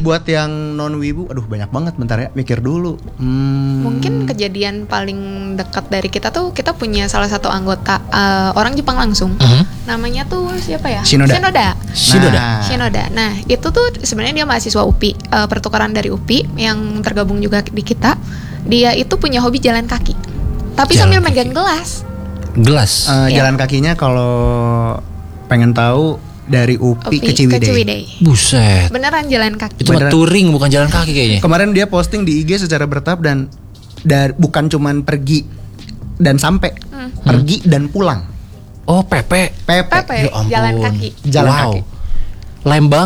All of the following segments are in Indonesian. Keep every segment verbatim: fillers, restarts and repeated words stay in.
Buat yang non wibu, aduh banyak banget. Bentar ya, mikir dulu. Hmm. Mungkin kejadian paling dekat dari kita tuh, kita punya salah satu anggota uh, orang Jepang langsung. Uh-huh. Namanya tuh siapa ya? Shinoda. Shinoda. Shinoda. Nah. Shinoda. Nah, itu tuh sebenarnya dia mahasiswa U P I, uh, pertukaran dari U P I yang tergabung juga di kita. Dia itu punya hobi jalan kaki. Tapi Jalan sambil kaki. megang gelas. Gelas. Uh, Iya. Jalan kakinya kalau pengen tahu dari U P I ke Ciwidey. Buset. Beneran jalan kaki. Itu mah Beneran. touring bukan jalan kaki kayaknya. Kemarin dia posting di I G secara bertahap dan dar, bukan cuman pergi dan sampai, Hmm. pergi dan pulang. Oh, Pepe. Pepe. Pepe, Ya ampun. jalan kaki. Jalan wow. kaki. Lembang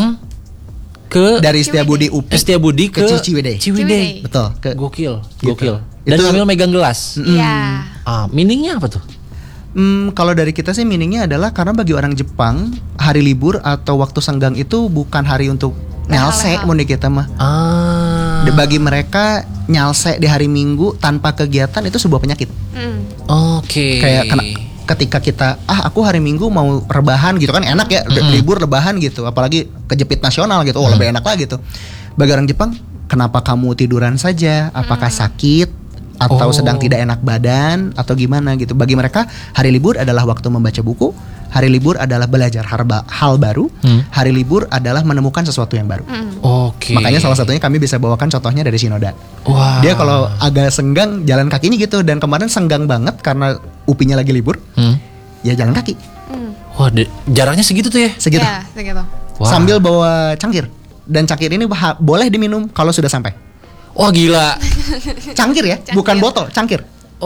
ke Dari Setiabudi U P I Setiabudi ke, ke Ciwidey. Ciwidey. Betul. Ke Gokil, Gitu. gokil. Dan Itu- sambil megang gelas. Iya. Ah, meaningnya apa tuh? Hmm, kalau dari kita sih meaningnya adalah karena bagi orang Jepang hari libur atau waktu senggang itu bukan hari untuk nyalse Leha-leha. mau di kita mah. Ah. De- Bagi mereka nyalse di hari Minggu tanpa kegiatan itu sebuah penyakit. Hmm. Oke. Kayak kena, ketika kita ah aku hari Minggu mau rebahan gitu kan enak ya Mm-mm. libur rebahan gitu apalagi kejepit nasional gitu oh lebih enak lah gitu. Bagi orang Jepang kenapa kamu tiduran saja apakah sakit atau Oh. sedang tidak enak badan atau gimana gitu. Bagi mereka hari libur adalah waktu membaca buku, hari libur adalah belajar harba, hal baru, Hmm. hari libur adalah menemukan sesuatu yang baru. Hmm. Oke. Makanya salah satunya kami bisa bawakan contohnya dari Shinoda. Wah. Dia kalau agak senggang jalan kakinya gitu dan kemarin senggang banget karena U P I-nya lagi libur, Hmm. ya jalan kaki Hmm. Wah, de- jaraknya segitu tuh ya. segitu. Ya, segitu. Wah. Sambil bawa cangkir. Dan cangkir ini bah- boleh diminum kalau sudah sampai. Wah, gila. Cangkir ya, Cangkir. bukan botol, cangkir.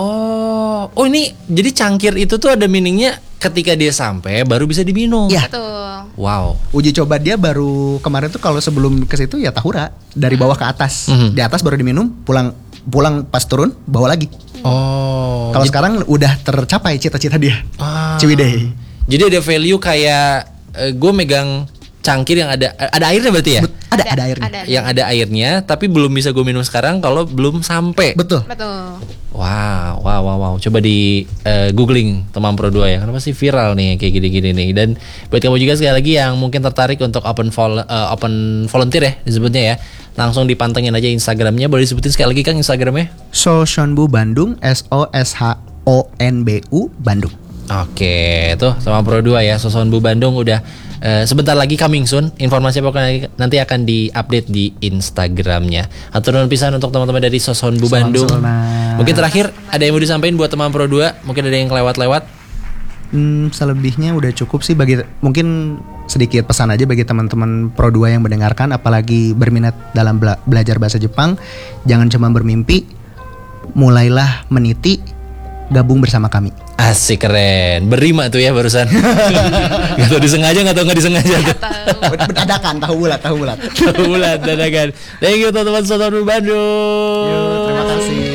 Oh, oh ini jadi cangkir itu tuh ada meaningnya ketika dia sampai baru bisa diminum. Iya. Betul. Wow. Uji coba dia baru kemarin tuh kalau sebelum ke situ ya tahura dari bawah ke atas. Mhm. Di atas baru diminum, pulang pulang pas turun bawa lagi. Oh. Kalau jadi- sekarang udah tercapai cita-cita dia. Ah. Ciwidey. Jadi ada value kayak gue megang cangkir yang ada ada airnya berarti ya? Bet- ada ada airnya. Ada. Yang ada airnya tapi belum bisa gue minum sekarang kalau belum sampai. Betul. Betul. Wow, wow, wow, wow. Coba di eh, googling Teman Pro dua ya. Karena pasti viral nih kayak gini-gini nih. Dan buat kamu juga sekali lagi yang mungkin tertarik untuk open vol- eh, open volunteer ya disebutnya ya. Langsung dipantengin aja Instagramnya. Boleh disebutin sekali lagi Kang Instagramnya? Soshonbu Bandung, S O S H O N B U Bandung. Oke, tuh Teman Pro dua ya. Sosonbu Bandung udah eh, sebentar lagi coming soon. Informasi pokoknya nanti akan diupdate di Instagramnya. Atur nuhun pisan untuk teman-teman dari Sosonbu Salam Bandung. salam. Mungkin terakhir ada yang mau disampaikan buat Teman Pro dua? Mungkin ada yang kelewat-lewat? Hmm, selebihnya udah cukup sih bagi mungkin sedikit pesan aja bagi teman-teman Pro dua yang mendengarkan apalagi berminat dalam bela- belajar bahasa Jepang, jangan cuma bermimpi, mulailah meniti, gabung bersama kami. Asik, keren. Berima tuh ya barusan. Gak tau disengaja gak tau gak disengaja tuh. Dadakan, tahu bulat, tahu bulat. Bulan dadakan. Thank you teman-teman Sosonbu Bandung. Yuk, terima kasih.